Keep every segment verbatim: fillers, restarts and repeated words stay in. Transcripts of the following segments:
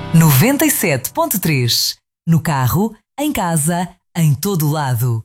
noventa e sete ponto três. No carro, em casa, em todo lado.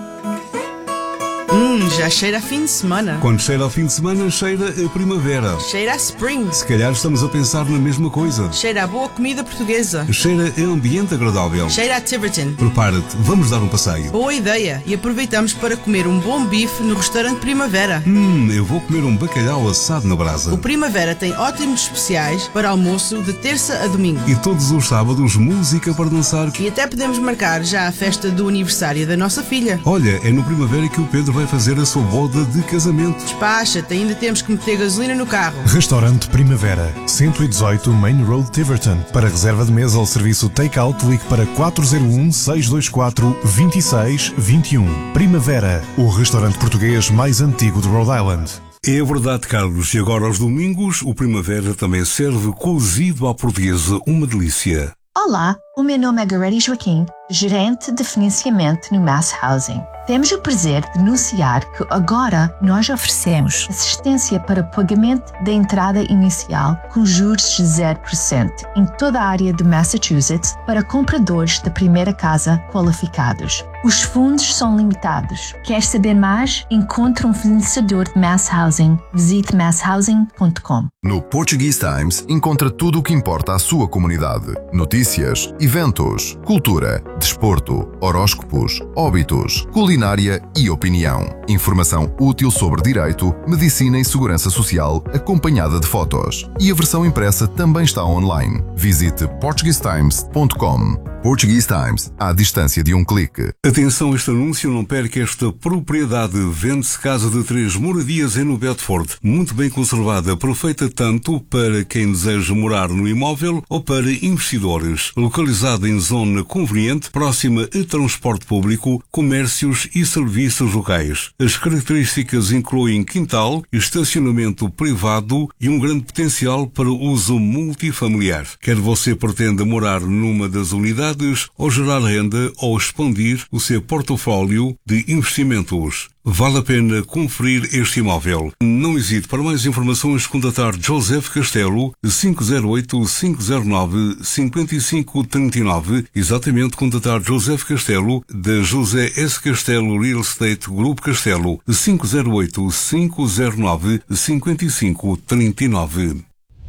Hum, já cheira a fim de semana. Quando cheira ao fim de semana, cheira a primavera. Cheira a spring. Se calhar estamos a pensar na mesma coisa. Cheira a boa comida portuguesa. Cheira a ambiente agradável. Cheira a Tiverton. Prepara-te, vamos dar um passeio. Boa ideia. E aproveitamos para comer um bom bife no restaurante Primavera. Hum, eu vou comer um bacalhau assado na brasa. O Primavera tem ótimos especiais para almoço de terça a domingo. E todos os sábados, música para dançar. E até podemos marcar já a festa do aniversário da nossa filha. Olha, é no Primavera que o Pedro vai fazer a sua boda de casamento. Despacha-te, ainda temos que meter gasolina no carro. Restaurante Primavera, cento e dezoito Main Road, Tiverton. Para reserva de mesa ou serviço take-out, ligue para quatro zero um, seis dois quatro, dois seis dois um. Primavera, o restaurante português mais antigo de Rhode Island. É verdade, Carlos. E agora aos domingos, o Primavera também serve cozido à portuguesa, uma delícia. Olá, o meu nome é Goretti Joaquim, gerente de financiamento no Mass Housing. Temos o prazer de anunciar que agora nós oferecemos assistência para pagamento da entrada inicial com juros de zero por cento em toda a área de Massachusetts para compradores da primeira casa qualificados. Os fundos são limitados. Quer saber mais? Encontre um fornecedor de Mass Housing. Visite mass housing ponto com. No Portuguese Times encontra tudo o que importa à sua comunidade. Notícias, eventos, cultura, desporto, horóscopos, óbitos, culinária e opinião. Informação útil sobre direito, medicina e segurança social, acompanhada de fotos. E a versão impressa também está online. Visite portuguese times ponto com. Portuguese Times, à distância de um clique. Atenção a este anúncio, não perca esta propriedade. Vende-se casa de três moradias em New Bedford, muito bem conservada, perfeita tanto para quem deseja morar no imóvel ou para investidores. Localizada em zona conveniente, próxima a transporte público, comércios e serviços locais. As características incluem quintal, estacionamento privado e um grande potencial para uso multifamiliar. Quer você pretenda morar numa das unidades ou gerar renda ou expandir o seu portfólio de investimentos. Vale a pena conferir este imóvel. Não hesite, para mais informações, contatar Joseph Castelo, cinco zero oito, cinco zero nove, cinco cinco três nove, exatamente contatar Joseph Castelo, da José S. Castelo Real Estate Grupo Castelo, cinco zero oito, cinco zero nove, cinco cinco três nove.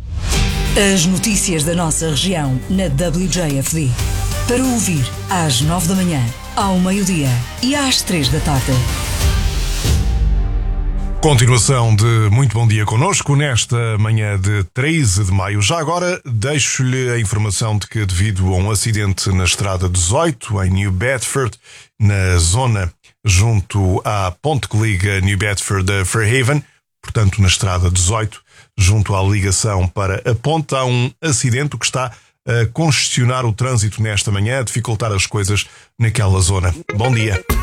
As notícias da nossa região na W J F D. Para ouvir às nove da manhã, ao meio-dia e às três da tarde. Continuação de muito bom dia connosco nesta manhã de treze de maio. Já agora deixo-lhe a informação de que, devido a um acidente na estrada dezoito em New Bedford, na zona junto à ponte que liga New Bedford a Fairhaven, portanto na estrada dezoito, junto à ligação para a ponte, há um acidente que está a congestionar o trânsito nesta manhã, a dificultar as coisas naquela zona. Bom dia.